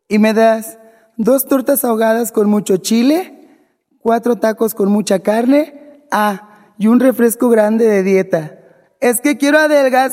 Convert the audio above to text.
¿Y me das 2 tortas ahogadas con mucho chile, 4 tacos con mucha carne, y un refresco grande de dieta? Es que quiero adelgazar.